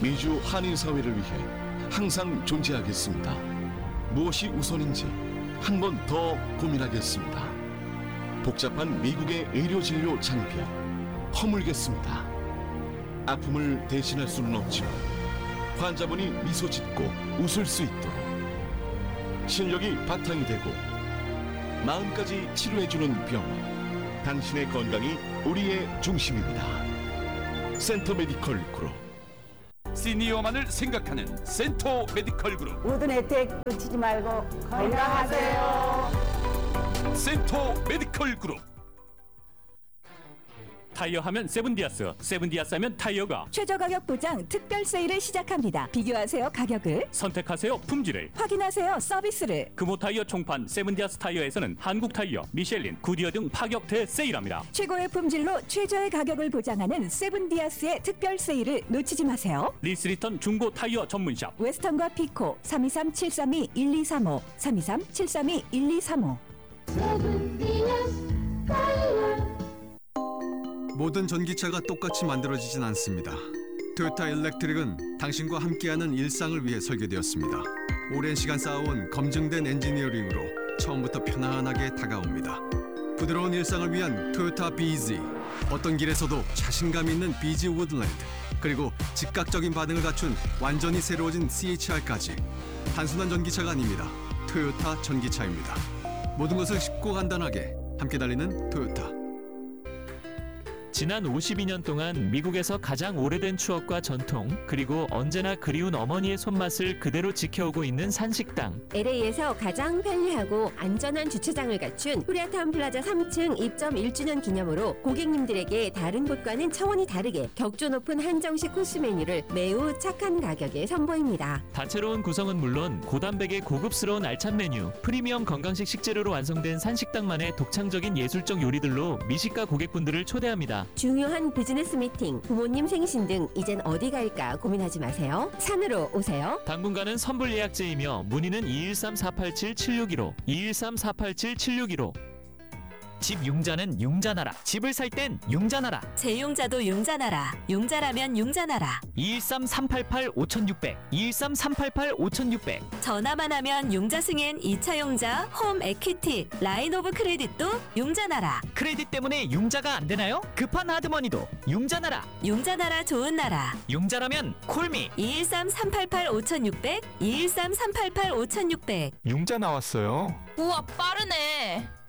미주 한인 사회를 위해 항상 존재하겠습니다. 무엇이 우선인지 한 번 더 고민하겠습니다. 복잡한 미국의 의료진료 장벽 허물겠습니다. 아픔을 대신할 수는 없지만 환자분이 미소 짓고 웃을 수 있도록 실력이 바탕이 되고 마음까지 치료해주는 병원, 당신의 건강이 우리의 중심입니다. 센터 메디컬 그룹. 시니어만을 생각하는 센터 메디컬 그룹. 모든 혜택 놓치지 말고 건강하세요. 센터 메디컬 그룹. 타이어 하면 세븐디아스, 세븐디아스 하면 타이어가 최저 가격 보장 특별 세일을 시작합니다. 비교하세요 가격을, 선택하세요 품질을, 확인하세요 서비스를. 금호 타이어 총판 세븐디아스 타이어에서는 한국 타이어, 미셸린, 구디어 등 파격 대세일합니다. 최고의 품질로 최저의 가격을 보장하는 세븐디아스의 특별 세일을 놓치지 마세요. 리스리턴 중고 타이어 전문샵 웨스턴과 피코 323-732-1235 323-732-1235. 모든 전기차가 똑같이 만들어지진 않습니다. 토요타 일렉트릭은 당신과 함께하는 일상을 위해 설계되었습니다. 오랜 시간 쌓아온 검증된 엔지니어링으로 처음부터 편안하게 다가옵니다. 부드러운 일상을 위한 토요타 BZ, 어떤 길에서도 자신감 있는 BZ 우드랜드, 그리고 즉각적인 반응을 갖춘 완전히 새로워진 CHR까지 단순한 전기차가 아닙니다. 토요타 전기차입니다. 모든 것을 쉽고 간단하게 함께 달리는 토요타. 지난 52년 동안 미국에서 가장 오래된 추억과 전통, 그리고 언제나 그리운 어머니의 손맛을 그대로 지켜오고 있는 산식당. LA에서 가장 편리하고 안전한 주차장을 갖춘 코리아타운 플라자 3층 입점 1주년 기념으로 고객님들에게 다른 곳과는 차원이 다르게 격조 높은 한정식 코스 메뉴를 매우 착한 가격에 선보입니다. 다채로운 구성은 물론 고단백의 고급스러운 알찬 메뉴, 프리미엄 건강식 식재료로 완성된 산식당만의 독창적인 예술적 요리들로 미식가 고객분들을 초대합니다. 중요한 비즈니스 미팅, 부모님 생신 등 이젠 어디 갈까 고민하지 마세요. 산으로 오세요. 당분간은 선불 예약제이며 문의는 213-487-7615, 213-487-7615. 집 융자는 융자나라. 집을 살 땐 융자나라. 재융자도 융자나라. 융자라면 융자나라. 213-388-5600, 213-388-5600. 전화만 하면 융자 승인 2차 융자, 홈 에퀴티, 라인 오브 크레딧도 융자나라. 크레딧 때문에 융자가 안 되나요? 급한 하드머니도 융자나라. 융자나라 좋은 나라. 융자라면 콜미. 213-388-5600, 213-388-5600. 융자 나왔어요. 우와 빠르네.